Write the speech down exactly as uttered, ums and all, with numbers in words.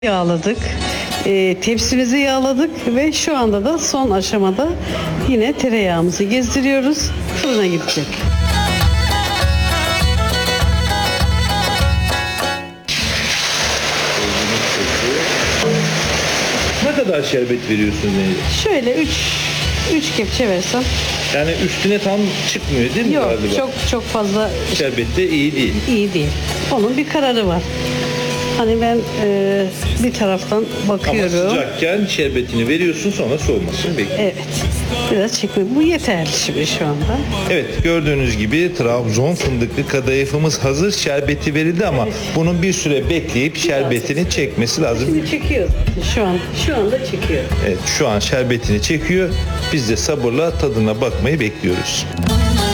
Yağladık. E, tepsimizi yağladık ve şu anda da son aşamada yine tereyağımızı gezdiriyoruz. Fırına gidecek. Ne kadar şerbet veriyorsun Nehir? Şöyle üç üç kepçe versem. Yani üstüne tam çıkmıyor değil mi Yok, galiba? çok çok fazla Şerbet de iyi değil. iyi değil. Onun bir kararı var. Hani ben e, bir taraftan Ama bakıyorum. sıcakken şerbetini veriyorsun, sonra soğumasını bekliyorsun. Evet. Biraz çekme. Bu yeterli şimdi şu anda. Evet, gördüğünüz gibi Trabzon fındıklı kadayıfımız hazır. Şerbeti verildi ama bunun bir süre bekleyip şerbetini çekmesi lazım. Şimdi çekiyor zaten şu an. Şu anda çekiyor. Evet, şu an şerbetini çekiyor. Biz de sabırla tadına bakmayı bekliyoruz.